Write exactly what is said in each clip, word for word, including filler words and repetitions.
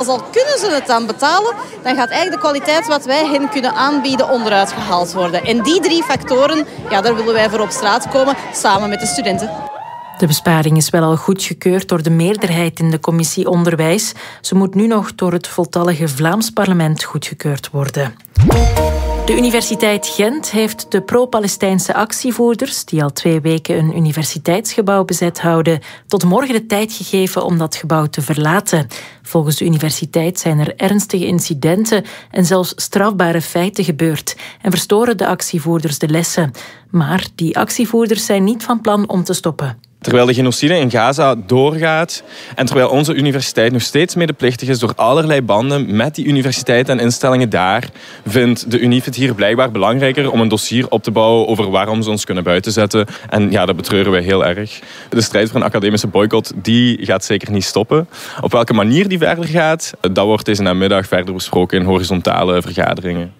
al kunnen ze het dan betalen, dan gaat eigenlijk de kwaliteit wat wij hen kunnen aanbieden onderuit gehaald worden. En die drie factoren, ja, daar willen wij voor op straat komen, samen met de studenten. De besparing is wel al goedgekeurd door de meerderheid in de commissie Onderwijs. Ze moet nu nog door het voltallige Vlaams parlement goedgekeurd worden. De Universiteit Gent heeft de pro-Palestijnse actievoerders, die al twee weken een universiteitsgebouw bezet houden, tot morgen de tijd gegeven om dat gebouw te verlaten. Volgens de universiteit zijn er ernstige incidenten en zelfs strafbare feiten gebeurd en verstoren de actievoerders de lessen. Maar die actievoerders zijn niet van plan om te stoppen. Terwijl de genocide in Gaza doorgaat en terwijl onze universiteit nog steeds medeplichtig is door allerlei banden met die universiteiten en instellingen daar, vindt de Unief het hier blijkbaar belangrijker om een dossier op te bouwen over waarom ze ons kunnen buitenzetten. En ja, dat betreuren wij heel erg. De strijd voor een academische boycott, die gaat zeker niet stoppen. Op welke manier die verder gaat, dat wordt deze namiddag verder besproken in horizontale vergaderingen.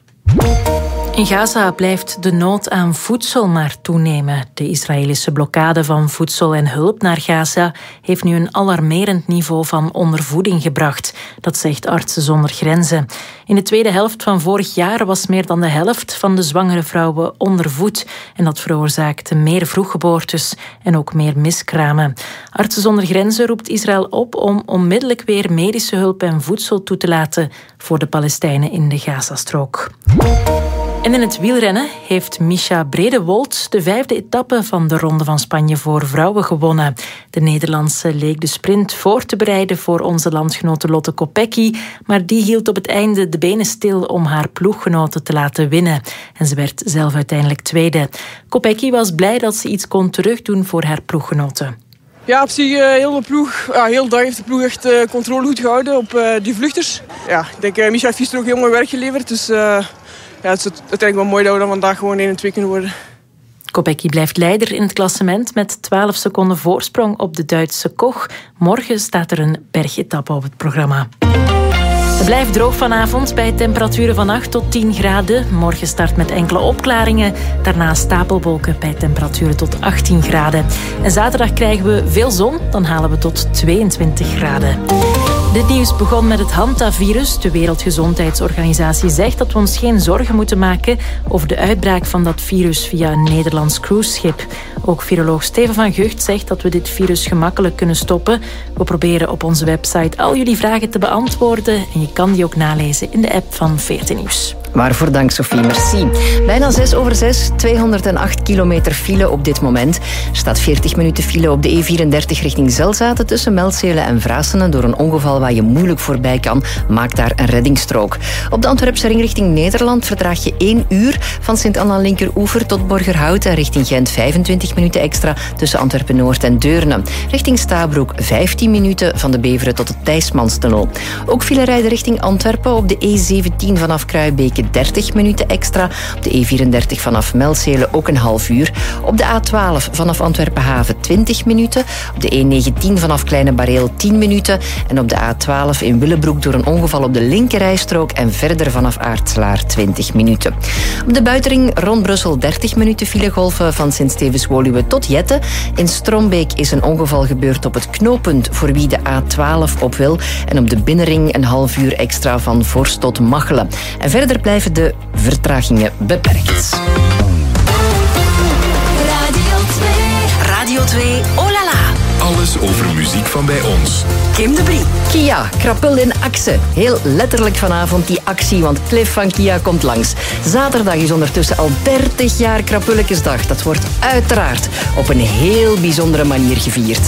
In Gaza blijft de nood aan voedsel maar toenemen. De Israëlische blokkade van voedsel en hulp naar Gaza heeft nu een alarmerend niveau van ondervoeding gebracht. Dat zegt Artsen zonder Grenzen. In de tweede helft van vorig jaar was meer dan de helft van de zwangere vrouwen ondervoed. En dat veroorzaakte meer vroeggeboortes en ook meer miskramen. Artsen zonder Grenzen roept Israël op om onmiddellijk weer medische hulp en voedsel toe te laten voor de Palestijnen in de Gazastrook. En in het wielrennen heeft Mischa Bredewold de vijfde etappe van de Ronde van Spanje voor vrouwen gewonnen. De Nederlandse leek de sprint voor te bereiden voor onze landgenote Lotte Kopecky, maar die hield op het einde de benen stil om haar ploeggenoten te laten winnen. En ze werd zelf uiteindelijk tweede. Kopecky was blij dat ze iets kon terugdoen voor haar ploeggenoten. Ja, op zich uh, heel de ploeg. Ja, heel de dag heeft de ploeg echt uh, controle goed gehouden op uh, die vluchters. Ja, ik denk uh, Mischa heeft gisteren ook heel mooi werk geleverd, dus... Uh, Ja, het is uiteindelijk wel mooi dat we dan vandaag gewoon één en twee kunnen worden. Kopecky blijft leider in het klassement met twaalf seconden voorsprong op de Duitse Koch. Morgen staat er een bergetappe op het programma. Het blijft droog vanavond bij temperaturen van acht tot tien graden. Morgen start met enkele opklaringen. Daarna stapelwolken bij temperaturen tot achttien graden. En zaterdag krijgen we veel zon, dan halen we tot tweeëntwintig graden. Dit nieuws begon met het Hantavirus. De Wereldgezondheidsorganisatie zegt dat we ons geen zorgen moeten maken over de uitbraak van dat virus via een Nederlands cruiseschip. Ook viroloog Steven van Gucht zegt dat we dit virus gemakkelijk kunnen stoppen. We proberen op onze website al jullie vragen te beantwoorden en je kan die ook nalezen in de app van V R T Nieuws. Waarvoor dank, Sophie. Merci. Bijna zes over zes, tweehonderdacht kilometer file op dit moment. Er staat veertig minuten file op de E vierendertig richting Zelzaten tussen Melzelen en Vrasenen. Door een ongeval waar je moeilijk voorbij kan, maakt daar een reddingsstrook. Op de Antwerpse ring richting Nederland verdraag je één uur van Sint-Anna-Linkeroever tot Borgerhout en richting Gent vijfentwintig minuten extra tussen Antwerpen-Noord en Deurne. Richting Stabroek vijftien minuten van de Beveren tot de Thijsmanstunnel. Ook file rijden richting Antwerpen op de E zeventien vanaf Kruibeke dertig minuten extra. Op de E vierendertig vanaf Melzelen ook een half uur. Op de A twaalf vanaf Antwerpen-Haven twintig minuten. Op de E negentien vanaf Kleine Bareel tien minuten. En op de A twaalf in Willebroek door een ongeval op de linkerrijstrook en verder vanaf Aartslaar twintig minuten. Op de buitenring rond Brussel dertig minuten filegolven van Sint-Stevens-Woluwe tot Jette. In Strombeek is een ongeval gebeurd op het knooppunt voor wie de A twaalf op wil. En op de binnenring een half uur extra van Vorst tot Machelen. En verder blijven de vertragingen beperkt. Radio twee. Radio twee, oh la la. Alles over muziek van bij ons. Kim de Brie. Kia, krapul in actie. Heel letterlijk vanavond die actie, want Cliff van Kia komt langs. Zaterdag is ondertussen al dertig jaar Krapulletjesdag. Dat wordt uiteraard op een heel bijzondere manier gevierd.